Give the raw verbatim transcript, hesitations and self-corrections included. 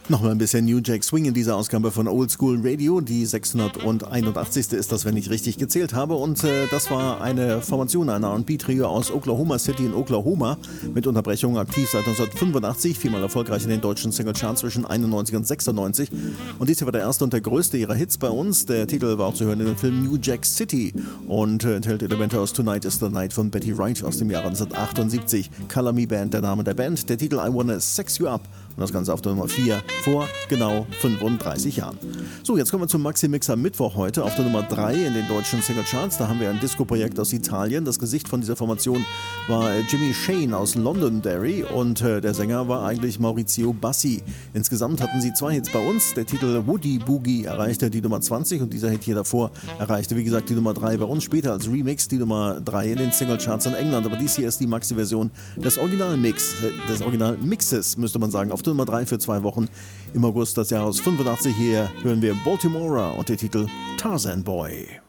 Nochmal ein bisschen New Jack Swing in dieser Ausgabe von Old School Radio. Die sechshunderteinundachtzigste ist das, wenn ich richtig gezählt habe. Und äh, das war eine Formation, ein R und B-Trio aus Oklahoma City in Oklahoma. Mit Unterbrechungen aktiv seit neunzehnhundertfünfundachtzig. Viermal erfolgreich in den deutschen Singlecharts zwischen einundneunzig und sechsundneunzig. Und dies hier war der erste und der größte ihrer Hits bei uns. Der Titel war auch zu hören in dem Film New Jack City. Und äh, enthält Elemente aus Tonight is the Night von Betty Wright aus dem Jahre neunzehnhundertachtundsiebzig. Color Me Band, der Name der Band. Der Titel I Wanna Sex You Up. Und das Ganze auf der Nummer vier vor genau fünfunddreißig Jahren. So, jetzt kommen wir zum Maxi-Mix am Mittwoch heute. Auf der Nummer drei in den deutschen Singlecharts. Da haben wir ein Disco-Projekt aus Italien. Das Gesicht von dieser Formation war Jimmy Shane aus Londonderry und äh, der Sänger war eigentlich Maurizio Bassi. Insgesamt hatten sie zwei Hits bei uns. Der Titel Woody Boogie erreichte die Nummer zwanzig und dieser Hit hier davor erreichte, wie gesagt, die Nummer drei bei uns. Später als Remix die Nummer drei in den Singlecharts in England. Aber dies hier ist die Maxi-Version des Originalmix, des Originalmixes, müsste man sagen, auf der Nummer drei für zwei Wochen im August des Jahres fünfundachtzig. Hier hören wir Baltimora und der Titel Tarzan Boy.